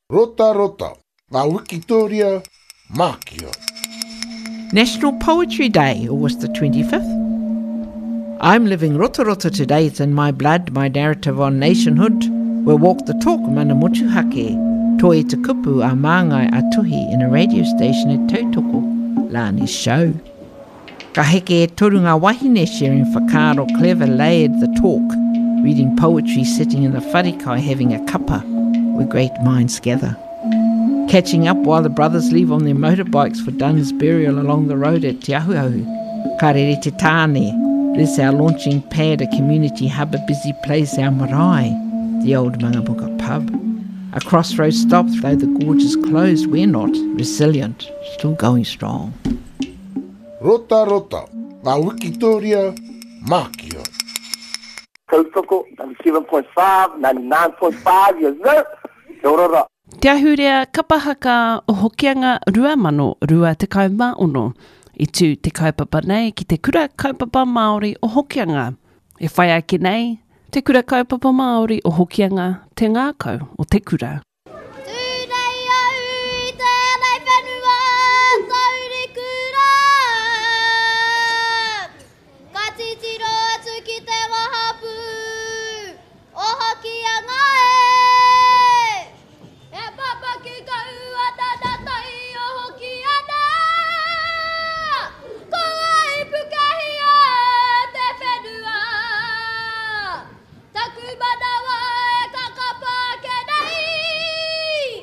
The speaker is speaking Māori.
Rota rota, ngā Wikitoria Mākia. National Poetry Day, August the 25th. I'm living rota rota today. It's in my blood, my narrative on nationhood. We'll walk the talk, mana motuhake. Toi te kupu a māngai a tuhi in a radio station at Tautoko, Lani's show. Ka heke e toru ngā wahine sharing whakaro clever layered the talk, reading poetry sitting in the wharikai having a kapa where great minds gather. Catching up while the brothers leave on their motorbikes for Dunn's burial along the road at Te Ahuahu. Ka rere te tāne, this our launching pad, a community hub, a busy place, our marae, the old Mangabuka pub. A crossroads stop, though the gorge is closed, we're not, resilient, still going strong. Rota rota, ngā Wikitoria Mākia. Tautoko, 97.5, 99.5, yes sir. Te orora. Te ahurea kapahaka o hokianga 2026 i tū te kaupapa nei ki te kura kaupapa Māori o hokianga. E whai ake nei, te kura kaupapa Māori o hokianga te ngākau o te kura.